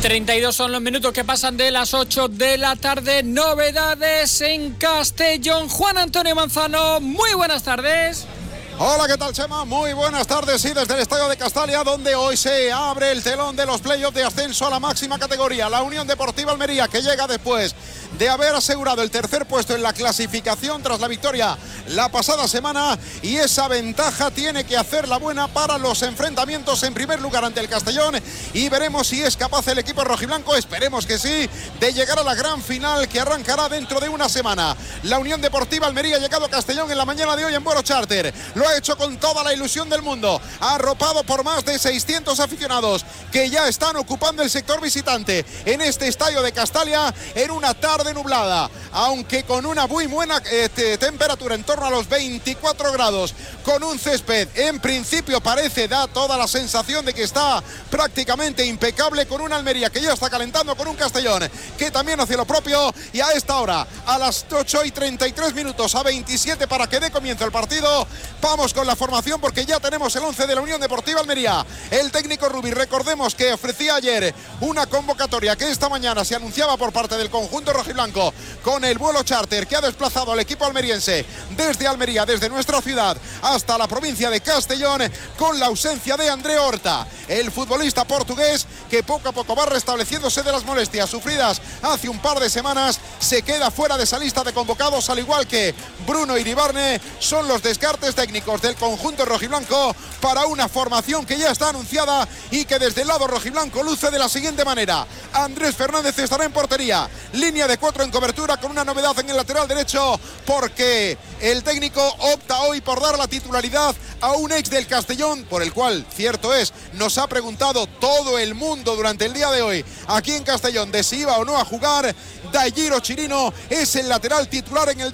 32 son los minutos que pasan de las 8 de la tarde. Novedades en Castellón. Juan Antonio Manzano, muy buenas tardes. Hola, ¿qué tal, Chema? Muy buenas tardes. Sí, desde el estadio de Castalia, donde hoy se abre el telón de los playoffs de ascenso a la máxima categoría. La Unión Deportiva Almería, que llega después de haber asegurado el tercer puesto en la clasificación tras la victoria la pasada semana, y esa ventaja tiene que hacer la buena para los enfrentamientos en primer lugar ante el Castellón, y veremos si es capaz el equipo rojiblanco, esperemos que sí, de llegar a la gran final que arrancará dentro de una semana. La Unión Deportiva Almería ha llegado a Castellón en la mañana de hoy en vuelo charter. Lo ha hecho con toda la ilusión del mundo, arropado por más de 600 aficionados que ya están ocupando el sector visitante en este estadio de Castalia en una tarde nublada, aunque con una muy buena temperatura en torno a los 24 grados, con un césped en principio da toda la sensación de que está prácticamente impecable, con una Almería que ya está calentando, con un Castellón que también hace lo propio, y a esta hora, a las 8:33 minutos, a 27 para que dé comienzo el partido, vamos con la formación porque ya tenemos el 11 de la Unión Deportiva Almería. El técnico Rubí, recordemos que ofrecía ayer una convocatoria que esta mañana se anunciaba por parte del conjunto rojiblanco con el vuelo charter que ha desplazado al equipo almeriense desde Almería, desde nuestra ciudad hasta la provincia de Castellón, con la ausencia de André Horta, el futbolista portugués que poco a poco va restableciéndose de las molestias sufridas hace un par de semanas. Se queda fuera de esa lista de convocados, al igual que Bruno Iribarne. Son los descartes técnicos del conjunto rojiblanco para una formación que ya está anunciada y que desde el lado rojiblanco luce de la siguiente manera: Andrés Fernández estará en portería, línea de 4 en cobertura, con una novedad en el lateral derecho, porque el técnico opta hoy por dar la titularidad a un ex del Castellón, por el cual, cierto es, nos ha preguntado todo el mundo durante el día de hoy aquí en Castellón de si iba o no a jugar. Dairo Chirino es el lateral titular en el